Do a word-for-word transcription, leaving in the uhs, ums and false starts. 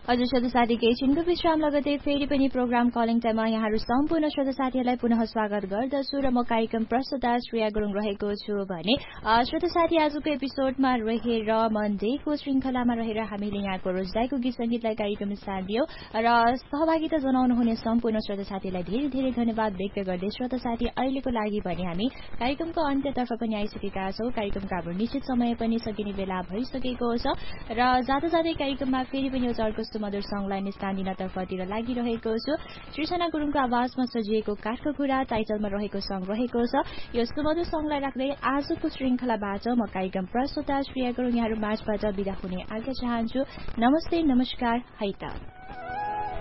हजुर श्रोता साथी केही छिनको विश्राम लगतै फेरि पनि प्रोग्राम कलिङ टाइममा यहाँहरू सम्पूर्ण श्रोता साथीहरूलाई पुनः स्वागत गर्दछु र म कार्यक्रम प्रस्तुता श्रेया गुरुङ रहेको छु भने श्रोता साथी आजको एपिसोडमा रहेर मन्डेको श्रृङ्खलामा रहेर हामीले यहाँको रोजगाईको गीत संगीतलाई कार्यक्रम स्थान दियौं र सहभागिता जनाउनुहुने सम्पूर्ण श्रोता साथीलाई धेरै धेरै धन्यवाद व्यक्त गर्दै श्रोता साथी अहिलेको लागि भने हामी कार्यक्रमको अन्त्यतर्फ पनि आइसकेका छौं। कार्यक्रमको हाम्रो निश्चित समय पनि सकिने बेला भइसकेको छ र जाँदा जाँदै कार्यक्रममा फेरि पनि एउटा अर्को मधुर सङ्गलाई स्थान दिनतर्फतिर लागिरहेको छु। सृजना गुरुङको आवाजमा सजिएको काठको कुरा टाइटलमा रहेको सङ्ग रहेको छ। यो सुमधुर सङ्गलाई राख्दै आजको श्रृङ्खलाबाट म कार्यक्रम प्रस्तुता श्रेया गुरुङ यहाँहरू माझबाट बिदा हुने आज्ञा चाहन्छु। नमस्ते, नमस्कार, है त।